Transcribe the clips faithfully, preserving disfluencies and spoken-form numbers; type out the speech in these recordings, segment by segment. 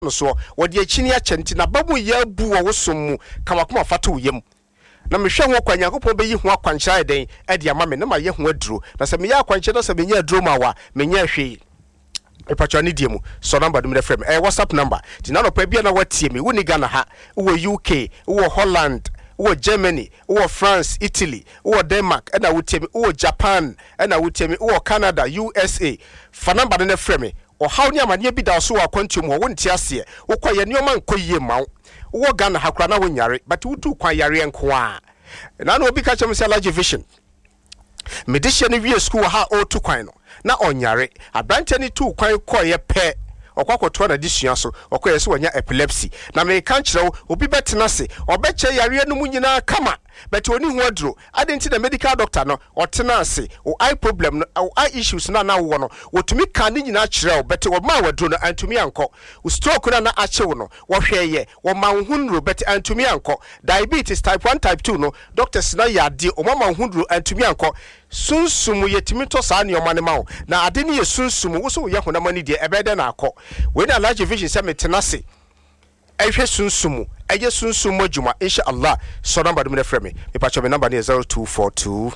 no so wodi akini akyenti na babu ye bu wo somu kamakoma fata uyem na mehwe ho kwa Nyankopon be yi ho akwankyerɛ den e de ama me na ma ye ho aduro na se me ya akwankyerɛ na se me nya aduro ma wa me nya hwe e patwa ni diemu so number dum frame eh WhatsApp number ti na no pa bia na watie me woni Ghana ha wo U K wo Holland wo Germany wo France Italy wo Denmark na wo tie me wo Japan na wo tie me wo Canada U S A fa number na frame o how ni amane bi da so wa kwantum ho wonti ase wo kwaye ne oma nkoyie mawo wo Ghana hakura na wonyare but wutu kwa yare enko a na na obi ka chem se large vision medicine wie school ha o tu kwan no na onyare abrante ni tu kwan koye pe okwakoto na disua so okoye se wonya epilepsy na me kan kyerɛw obi betena se obeche yare no mu nyina kama but oni hu aduro adenti na medical doctor no otena se o eye problem no o eye issues na na wo no wotumi kan ni nyina kyerɛw but wo ma waduro no antumi anko o stroke na na achewo no wo hweye wo ma hunro but antumi anko diabetes type one type two no doctors na yade o ma ma hunro antumi anko sunsumu yetimi to sa ne omane ma wo na ade ne ye sunsumu wo so ye honama ni de ebede na akọ we na large vision se metena se ehwe sunsumu eye sunsumu adwuma inshallah so number dum na frame me me pacho me number ne zero two four two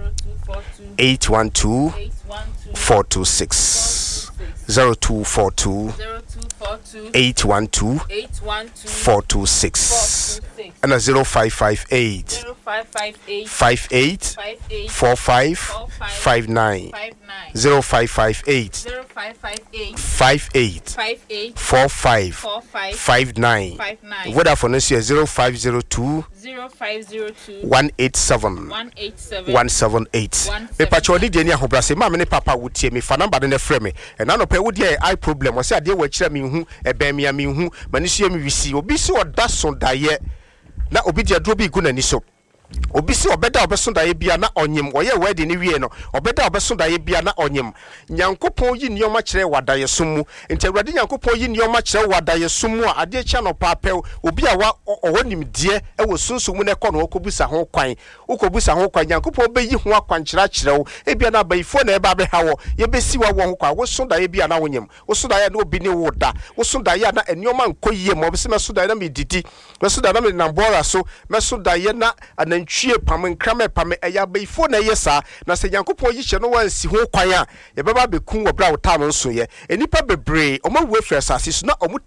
eight one two four two six zero two four two eight one two four two six and a zero five five eight five eight four five five nine zero five five eight five eight four five five nine Vodafone is zero five zero two one eight seven one seven eight me pacho di deni ahobrase ma me ne papa wotie me fa number ne frame me and na no pe wo die eye problem o se ade wa kire me hu ebe me me hu mani so me wisi obi si oda so daye na obi dia dro bi gu nani so obi si obeda obeso daye bia na onyem oye wedding ni wie no obeda obeso daye bia na onyem Nyankopon yi nioma kire wadaye somu enti awrade Nyankopon yi nioma kire wadaye somu a ade kya no paapel obi a wa owonim die e wo sunsumu ne kɔ no okobusa ho kwan okobusa ho kwan Nyankopon be yi ho akwankyera kire wo e bia na bayifo na e ba be ha wo ye besi wa wo ho kwa wo so daye bia na wonyem wo so daye na obi ne wo da wo so daye na enioma nkoyie mo be se me so daye na me didi me so daye na me nambora so me so daye na ntwie pam nkrame pam eya beifo na yesa na se Nyankopon yi hye no wansi ho kwan a ye beba beku wo bra wo tam nso ye enipa bebre omo wu afri asase so na omo